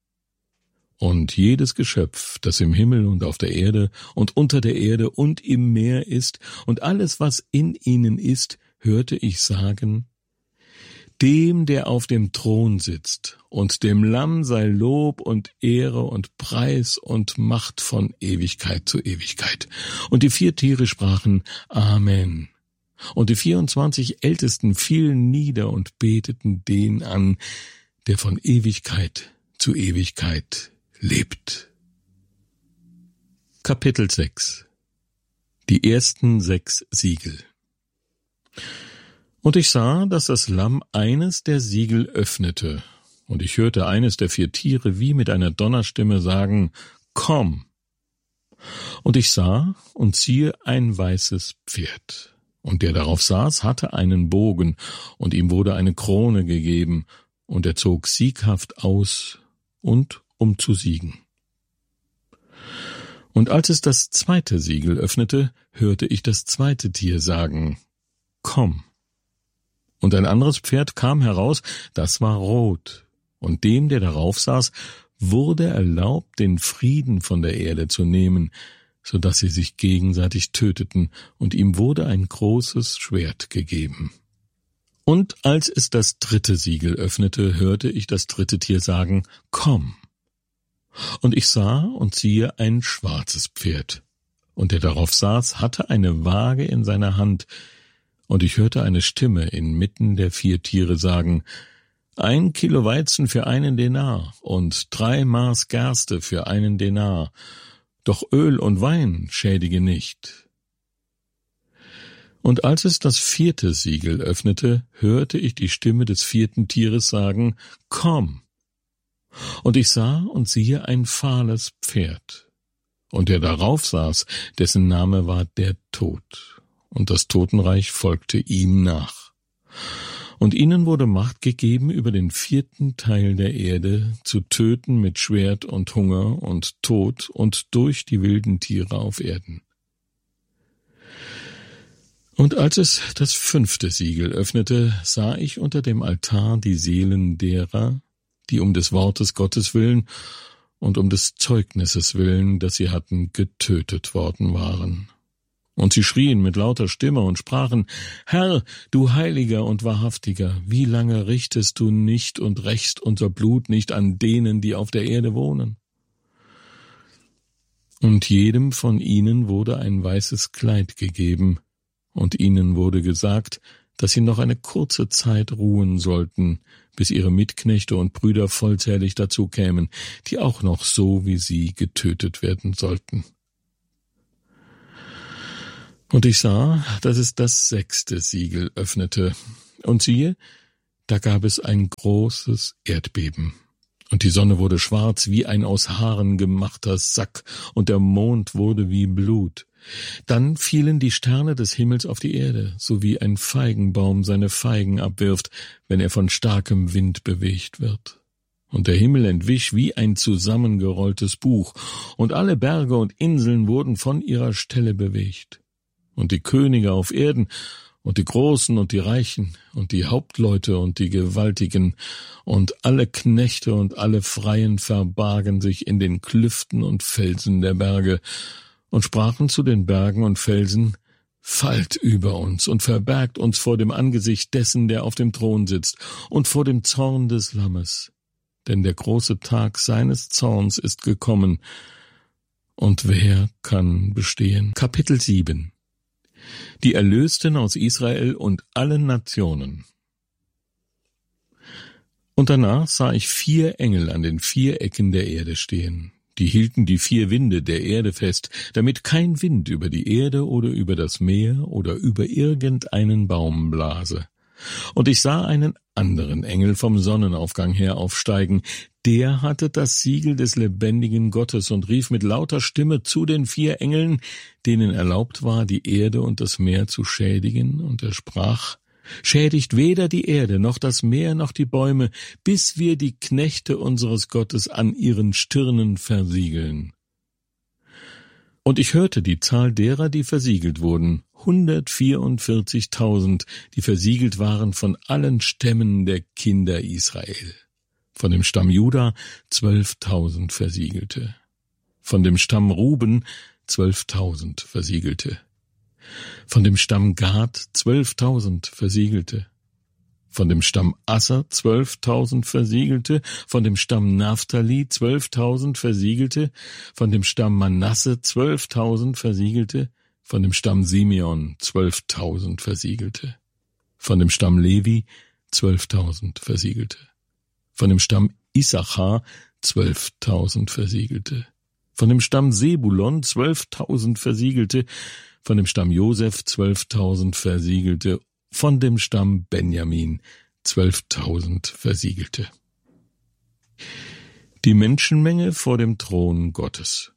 Und jedes Geschöpf, das im Himmel und auf der Erde und unter der Erde und im Meer ist, und alles, was in ihnen ist, hörte ich sagen: Dem, der auf dem Thron sitzt, und dem Lamm sei Lob und Ehre und Preis und Macht von Ewigkeit zu Ewigkeit. Und die vier Tiere sprachen: Amen. Und die vierundzwanzig Ältesten fielen nieder und beteten den an, der von Ewigkeit zu Ewigkeit lebt. Kapitel sechs. Die ersten sechs Siegel. Und ich sah, dass das Lamm eines der Siegel öffnete, und ich hörte eines der vier Tiere wie mit einer Donnerstimme sagen: Komm! Und ich sah und siehe ein weißes Pferd, und der darauf saß, hatte einen Bogen, und ihm wurde eine Krone gegeben, und er zog sieghaft aus und um zu siegen. Und als es das zweite Siegel öffnete, hörte ich das zweite Tier sagen: Komm! Und ein anderes Pferd kam heraus, das war rot, und dem, der darauf saß, wurde erlaubt, den Frieden von der Erde zu nehmen, so dass sie sich gegenseitig töteten, und ihm wurde ein großes Schwert gegeben. Und als es das dritte Siegel öffnete, hörte ich das dritte Tier sagen: Komm! Und ich sah und siehe ein schwarzes Pferd, und der darauf saß, hatte eine Waage in seiner Hand, und ich hörte eine Stimme inmitten der vier Tiere sagen: Ein Kilo Weizen für einen Denar und drei Maß Gerste für einen Denar, doch Öl und Wein schädige nicht. Und als es das vierte Siegel öffnete, hörte ich die Stimme des vierten Tieres sagen: Komm! Und ich sah und siehe ein fahles Pferd, und der darauf saß, dessen Name war der Tod, und das Totenreich folgte ihm nach. Und ihnen wurde Macht gegeben, über den vierten Teil der Erde zu töten mit Schwert und Hunger und Tod und durch die wilden Tiere auf Erden. Und als es das fünfte Siegel öffnete, sah ich unter dem Altar die Seelen derer, die um des Wortes Gottes willen und um des Zeugnisses willen, das sie hatten, getötet worden waren. Und sie schrien mit lauter Stimme und sprachen: Herr, du Heiliger und Wahrhaftiger, wie lange richtest du nicht und rächst unser Blut nicht an denen, die auf der Erde wohnen? Und jedem von ihnen wurde ein weißes Kleid gegeben, und ihnen wurde gesagt: dass sie noch eine kurze Zeit ruhen sollten, bis ihre Mitknechte und Brüder vollzählig dazu kämen, die auch noch so wie sie getötet werden sollten. Und ich sah, dass es das sechste Siegel öffnete, und siehe, da gab es ein großes Erdbeben. Und die Sonne wurde schwarz wie ein aus Haaren gemachter Sack, und der Mond wurde wie Blut. Dann fielen die Sterne des Himmels auf die Erde, so wie ein Feigenbaum seine Feigen abwirft, wenn er von starkem Wind bewegt wird. Und der Himmel entwich wie ein zusammengerolltes Buch, und alle Berge und Inseln wurden von ihrer Stelle bewegt. Und die Könige auf Erden und die Großen und die Reichen und die Hauptleute und die Gewaltigen und alle Knechte und alle Freien verbargen sich in den Klüften und Felsen der Berge und sprachen zu den Bergen und Felsen: Fallt über uns und verbergt uns vor dem Angesicht dessen, der auf dem Thron sitzt, und vor dem Zorn des Lammes. Denn der große Tag seines Zorns ist gekommen, und wer kann bestehen? Kapitel sieben. Die Erlösten aus Israel und allen Nationen. Und danach sah ich vier Engel an den vier Ecken der Erde stehen. Die hielten die vier Winde der Erde fest, damit kein Wind über die Erde oder über das Meer oder über irgendeinen Baum blase. Und ich sah einen anderen Engel vom Sonnenaufgang her aufsteigen. Der hatte das Siegel des lebendigen Gottes und rief mit lauter Stimme zu den vier Engeln, denen erlaubt war, die Erde und das Meer zu schädigen, und er sprach: Schädigt weder die Erde noch das Meer noch die Bäume, bis wir die Knechte unseres Gottes an ihren Stirnen versiegeln. Und ich hörte die Zahl derer, die versiegelt wurden, hundertvierundvierzigtausend, die versiegelt waren von allen Stämmen der Kinder Israel. Von dem Stamm Juda zwölftausend Versiegelte. Von dem Stamm Ruben zwölftausend Versiegelte. Von dem Stamm Gad zwölftausend Versiegelte. Von dem Stamm Asser zwölftausend Versiegelte, von dem Stamm Naphtali zwölftausend Versiegelte, von dem Stamm Manasse zwölftausend Versiegelte, von dem Stamm Simeon zwölftausend Versiegelte, von dem Stamm Levi zwölftausend Versiegelte, von dem Stamm Issachar zwölftausend Versiegelte, von dem Stamm Sebulon zwölftausend Versiegelte, von dem Stamm Josef zwölftausend Versiegelte, von dem Stamm Benjamin zwölftausend Versiegelte. Die Menschenmenge vor dem Thron Gottes.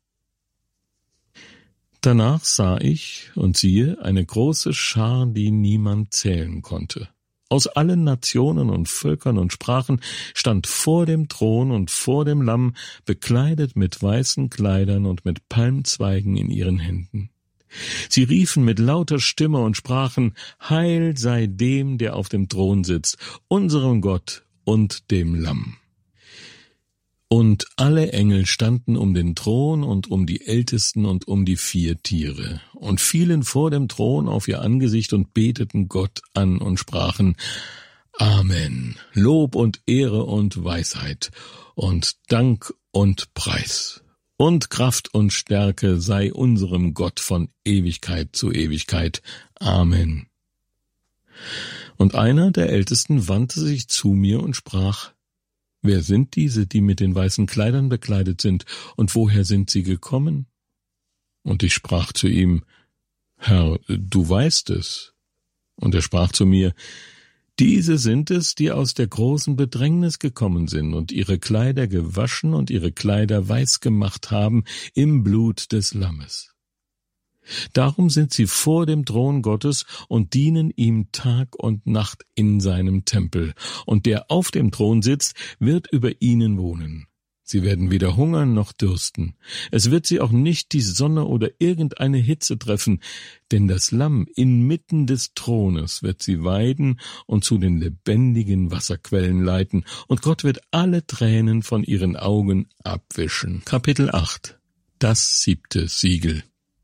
Danach sah ich, und siehe, eine große Schar, die niemand zählen konnte. Aus allen Nationen und Völkern und Sprachen stand vor dem Thron und vor dem Lamm, bekleidet mit weißen Kleidern und mit Palmzweigen in ihren Händen. Sie riefen mit lauter Stimme und sprachen: Heil sei dem, der auf dem Thron sitzt, unserem Gott und dem Lamm. Und alle Engel standen um den Thron und um die Ältesten und um die vier Tiere und fielen vor dem Thron auf ihr Angesicht und beteten Gott an und sprachen: Amen, Lob und Ehre und Weisheit und Dank und Preis und Kraft und Stärke sei unserem Gott von Ewigkeit zu Ewigkeit. Amen. Und einer der Ältesten wandte sich zu mir und sprach: Wer sind diese, die mit den weißen Kleidern bekleidet sind, und woher sind sie gekommen? Und ich sprach zu ihm: Herr, du weißt es. Und er sprach zu mir: Diese sind es, die aus der großen Bedrängnis gekommen sind und ihre Kleider gewaschen und ihre Kleider weiß gemacht haben im Blut des Lammes. Darum sind sie vor dem Thron Gottes und dienen ihm Tag und Nacht in seinem Tempel. Und der auf dem Thron sitzt, wird über ihnen wohnen. Sie werden weder hungern noch dürsten. Es wird sie auch nicht die Sonne oder irgendeine Hitze treffen, denn das Lamm inmitten des Thrones wird sie weiden und zu den lebendigen Wasserquellen leiten, und Gott wird alle Tränen von ihren Augen abwischen. Kapitel acht. Das siebte Siegel.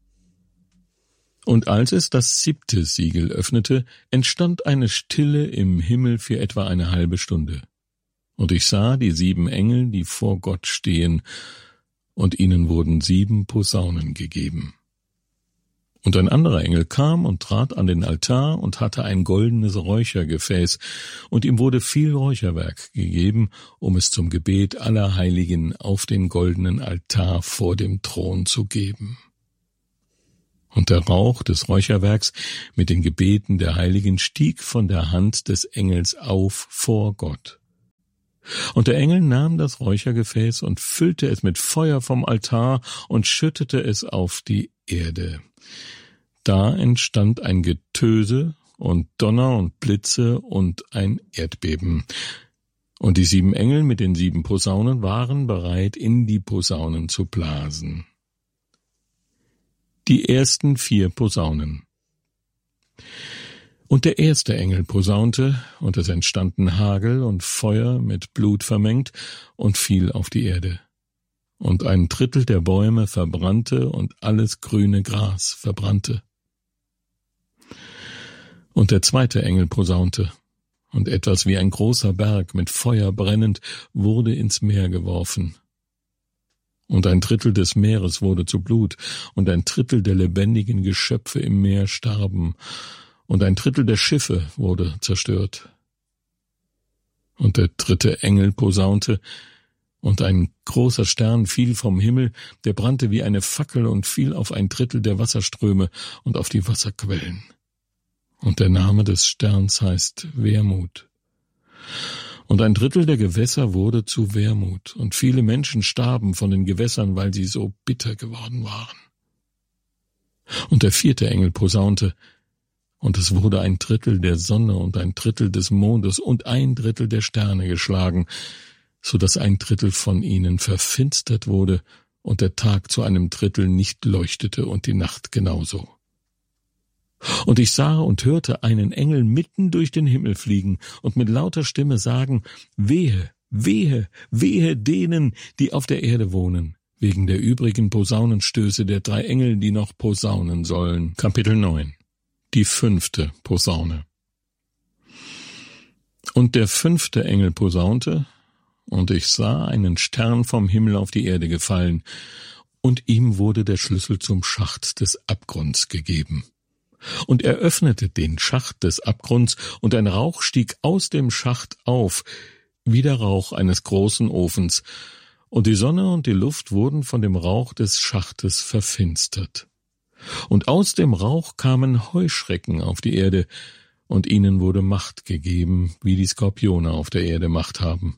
Und als es das siebte Siegel öffnete, entstand eine Stille im Himmel für etwa eine halbe Stunde. Und ich sah die sieben Engel, die vor Gott stehen, und ihnen wurden sieben Posaunen gegeben. Und ein anderer Engel kam und trat an den Altar und hatte ein goldenes Räuchergefäß, und ihm wurde viel Räucherwerk gegeben, um es zum Gebet aller Heiligen auf den goldenen Altar vor dem Thron zu geben. Und der Rauch des Räucherwerks mit den Gebeten der Heiligen stieg von der Hand des Engels auf vor Gott. Und der Engel nahm das Räuchergefäß und füllte es mit Feuer vom Altar und schüttete es auf die Erde. Da entstand ein Getöse und Donner und Blitze und ein Erdbeben. Und die sieben Engel mit den sieben Posaunen waren bereit, in die Posaunen zu blasen. Die ersten vier Posaunen. Und der erste Engel posaunte, und es entstanden Hagel und Feuer mit Blut vermengt und fiel auf die Erde. Und ein Drittel der Bäume verbrannte und alles grüne Gras verbrannte. Und der zweite Engel posaunte, und etwas wie ein großer Berg mit Feuer brennend wurde ins Meer geworfen. Und ein Drittel des Meeres wurde zu Blut, und ein Drittel der lebendigen Geschöpfe im Meer starben, und ein Drittel der Schiffe wurde zerstört. Und der dritte Engel posaunte, und ein großer Stern fiel vom Himmel, der brannte wie eine Fackel und fiel auf ein Drittel der Wasserströme und auf die Wasserquellen. Und der Name des Sterns heißt Wermut. Und ein Drittel der Gewässer wurde zu Wermut, und viele Menschen starben von den Gewässern, weil sie so bitter geworden waren. Und der vierte Engel posaunte, und es wurde ein Drittel der Sonne und ein Drittel des Mondes und ein Drittel der Sterne geschlagen, so dass ein Drittel von ihnen verfinstert wurde und der Tag zu einem Drittel nicht leuchtete und die Nacht genauso. Und ich sah und hörte einen Engel mitten durch den Himmel fliegen und mit lauter Stimme sagen, Wehe, wehe, wehe denen, die auf der Erde wohnen, wegen der übrigen Posaunenstöße der drei Engel, die noch posaunen sollen. Kapitel neun. Die fünfte Posaune. Und der fünfte Engel posaunte, und ich sah einen Stern vom Himmel auf die Erde gefallen, und ihm wurde der Schlüssel zum Schacht des Abgrunds gegeben. Und er öffnete den Schacht des Abgrunds, und ein Rauch stieg aus dem Schacht auf, wie der Rauch eines großen Ofens, und die Sonne und die Luft wurden von dem Rauch des Schachtes verfinstert. Und aus dem Rauch kamen Heuschrecken auf die Erde, und ihnen wurde Macht gegeben, wie die Skorpione auf der Erde Macht haben.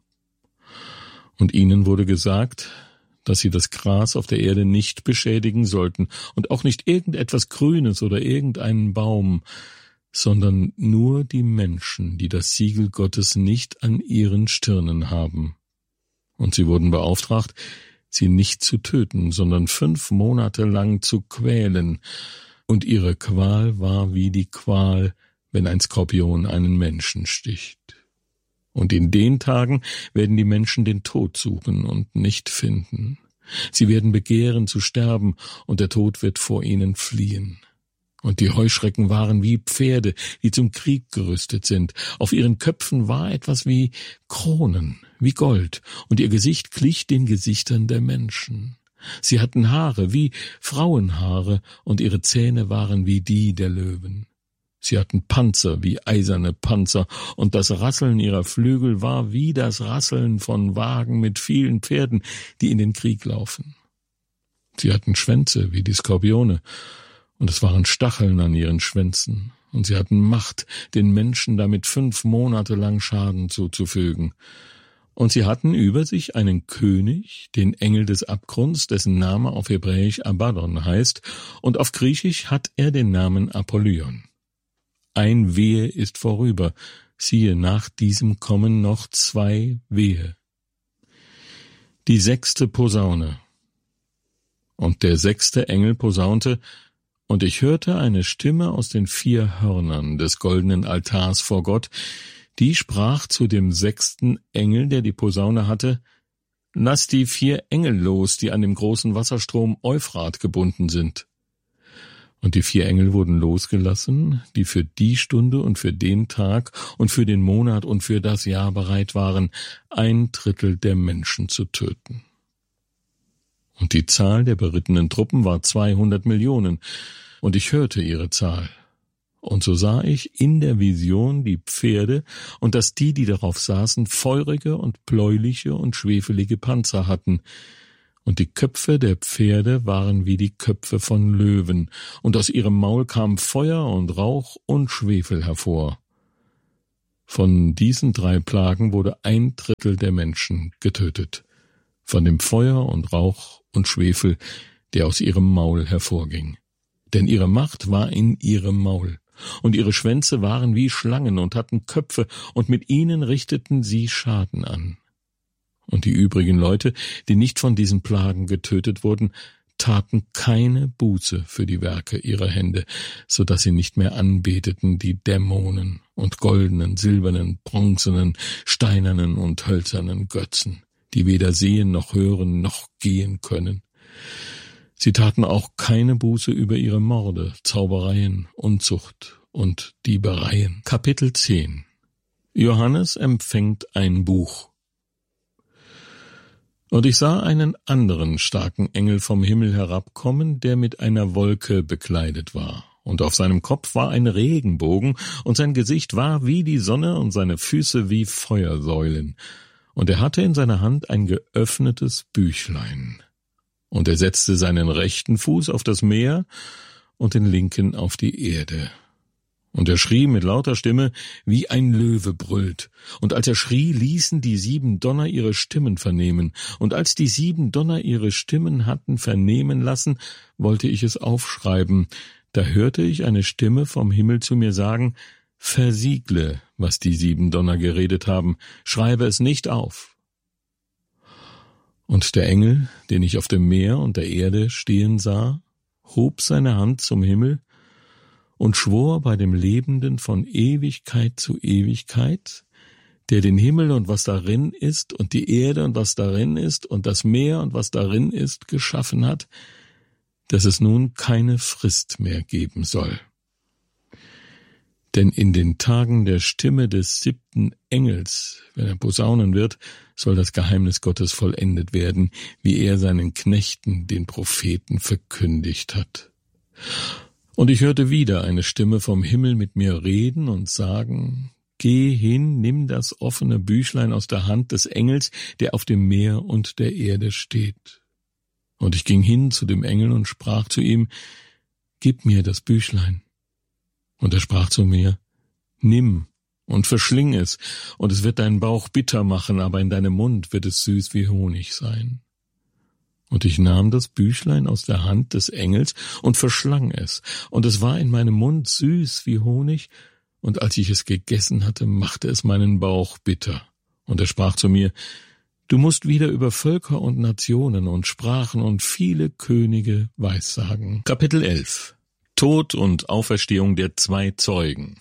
Und ihnen wurde gesagt, dass sie das Gras auf der Erde nicht beschädigen sollten und auch nicht irgendetwas Grünes oder irgendeinen Baum, sondern nur die Menschen, die das Siegel Gottes nicht an ihren Stirnen haben. Und sie wurden beauftragt, sie nicht zu töten, sondern fünf Monate lang zu quälen, und ihre Qual war wie die Qual, wenn ein Skorpion einen Menschen sticht. Und in den Tagen werden die Menschen den Tod suchen und nicht finden. Sie werden begehren zu sterben, und der Tod wird vor ihnen fliehen. Und die Heuschrecken waren wie Pferde, die zum Krieg gerüstet sind. Auf ihren Köpfen war etwas wie Kronen, wie Gold, und ihr Gesicht glich den Gesichtern der Menschen. Sie hatten Haare wie Frauenhaare, und ihre Zähne waren wie die der Löwen. Sie hatten Panzer wie eiserne Panzer, und das Rasseln ihrer Flügel war wie das Rasseln von Wagen mit vielen Pferden, die in den Krieg laufen. Sie hatten Schwänze wie die Skorpione, und es waren Stacheln an ihren Schwänzen, und sie hatten Macht, den Menschen damit fünf Monate lang Schaden zuzufügen. Und sie hatten über sich einen König, den Engel des Abgrunds, dessen Name auf Hebräisch Abaddon heißt, und auf Griechisch hat er den Namen Apollyon. Ein Wehe ist vorüber, siehe, nach diesem kommen noch zwei Wehe. Die sechste Posaune. Und der sechste Engel posaunte, und ich hörte eine Stimme aus den vier Hörnern des goldenen Altars vor Gott, die sprach zu dem sechsten Engel, der die Posaune hatte, Lass die vier Engel los, die an dem großen Wasserstrom Euphrat gebunden sind. Und die vier Engel wurden losgelassen, die für die Stunde und für den Tag und für den Monat und für das Jahr bereit waren, ein Drittel der Menschen zu töten. Und die Zahl der berittenen Truppen war zweihundert Millionen, und ich hörte ihre Zahl. Und so sah ich in der Vision die Pferde und dass die, die darauf saßen, feurige und bläuliche und schwefelige Panzer hatten. Und die Köpfe der Pferde waren wie die Köpfe von Löwen, und aus ihrem Maul kam Feuer und Rauch und Schwefel hervor. Von diesen drei Plagen wurde ein Drittel der Menschen getötet, von dem Feuer und Rauch und Schwefel, der aus ihrem Maul hervorging. Denn ihre Macht war in ihrem Maul. Und ihre Schwänze waren wie Schlangen und hatten Köpfe, und mit ihnen richteten sie Schaden an. Und die übrigen Leute, die nicht von diesen Plagen getötet wurden, taten keine Buße für die Werke ihrer Hände, so dass sie nicht mehr anbeteten die Dämonen und goldenen, silbernen, bronzenen, steinernen und hölzernen Götzen, die weder sehen noch hören noch gehen können. Sie taten auch keine Buße über ihre Morde, Zaubereien, Unzucht und Diebereien. Kapitel zehn. Johannes empfängt ein Buch. Und ich sah einen anderen starken Engel vom Himmel herabkommen, der mit einer Wolke bekleidet war. Und auf seinem Kopf war ein Regenbogen, und sein Gesicht war wie die Sonne und seine Füße wie Feuersäulen. Und er hatte in seiner Hand ein geöffnetes Büchlein. Und er setzte seinen rechten Fuß auf das Meer und den linken auf die Erde. Und er schrie mit lauter Stimme, wie ein Löwe brüllt. Und als er schrie, ließen die sieben Donner ihre Stimmen vernehmen. Und als die sieben Donner ihre Stimmen hatten vernehmen lassen, wollte ich es aufschreiben. Da hörte ich eine Stimme vom Himmel zu mir sagen, »Versiegle, was die sieben Donner geredet haben, schreibe es nicht auf.« Und der Engel, den ich auf dem Meer und der Erde stehen sah, hob seine Hand zum Himmel und schwor bei dem Lebenden von Ewigkeit zu Ewigkeit, der den Himmel und was darin ist und die Erde und was darin ist und das Meer und was darin ist geschaffen hat, dass es nun keine Frist mehr geben soll. Denn in den Tagen der Stimme des siebten Engels, wenn er posaunen wird, soll das Geheimnis Gottes vollendet werden, wie er seinen Knechten, den Propheten, verkündigt hat. Und ich hörte wieder eine Stimme vom Himmel mit mir reden und sagen, »Geh hin, nimm das offene Büchlein aus der Hand des Engels, der auf dem Meer und der Erde steht.« Und ich ging hin zu dem Engel und sprach zu ihm, »Gib mir das Büchlein.« Und er sprach zu mir, »Nimm und verschling es, und es wird deinen Bauch bitter machen, aber in deinem Mund wird es süß wie Honig sein.« Und ich nahm das Büchlein aus der Hand des Engels und verschlang es, und es war in meinem Mund süß wie Honig, und als ich es gegessen hatte, machte es meinen Bauch bitter. Und er sprach zu mir, »Du musst wieder über Völker und Nationen und Sprachen und viele Könige weissagen.« Kapitel elf. Tod und Auferstehung der zwei Zeugen.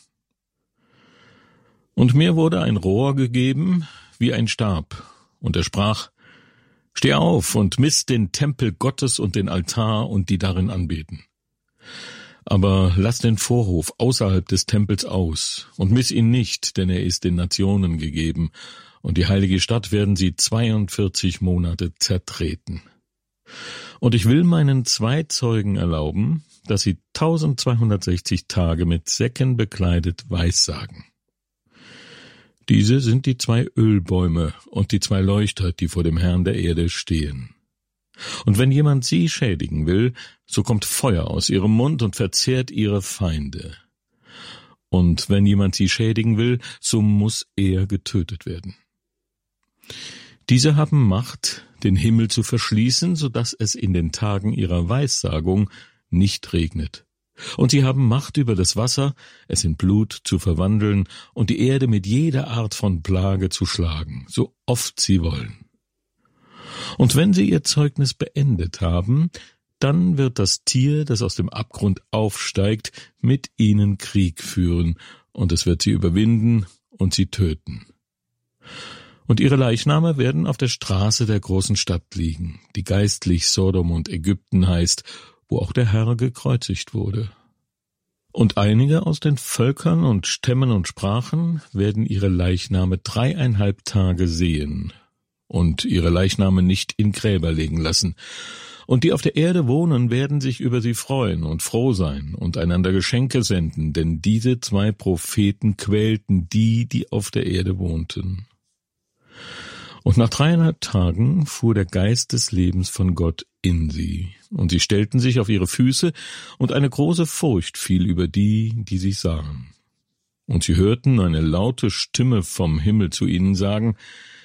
Und mir wurde ein Rohr gegeben, wie ein Stab, und er sprach, »Steh auf und miss den Tempel Gottes und den Altar und die darin anbeten. Aber lass den Vorhof außerhalb des Tempels aus und miss ihn nicht, denn er ist den Nationen gegeben, und die heilige Stadt werden sie zweiundvierzig Monate zertreten. Und ich will meinen zwei Zeugen erlauben, dass sie tausendzweihundertsechzig Tage mit Säcken bekleidet weissagen. Diese sind die zwei Ölbäume und die zwei Leuchter, die vor dem Herrn der Erde stehen. Und wenn jemand sie schädigen will, so kommt Feuer aus ihrem Mund und verzehrt ihre Feinde. Und wenn jemand sie schädigen will, so muss er getötet werden. Diese haben Macht, den Himmel zu verschließen, so dass es in den Tagen ihrer Weissagung nicht regnet. Und sie haben Macht über das Wasser, es in Blut zu verwandeln und die Erde mit jeder Art von Plage zu schlagen, so oft sie wollen. Und wenn sie ihr Zeugnis beendet haben, dann wird das Tier, das aus dem Abgrund aufsteigt, mit ihnen Krieg führen, und es wird sie überwinden und sie töten. Und ihre Leichname werden auf der Straße der großen Stadt liegen, die geistlich Sodom und Ägypten heißt, wo auch der Herr gekreuzigt wurde. Und einige aus den Völkern und Stämmen und Sprachen werden ihre Leichname dreieinhalb Tage sehen und ihre Leichname nicht in Gräber legen lassen. Und die auf der Erde wohnen, werden sich über sie freuen und froh sein und einander Geschenke senden, denn diese zwei Propheten quälten die, die auf der Erde wohnten. Und nach dreieinhalb Tagen fuhr der Geist des Lebens von Gott in sie, und sie stellten sich auf ihre Füße, und eine große Furcht fiel über die, die sie sahen. Und sie hörten eine laute Stimme vom Himmel zu ihnen sagen: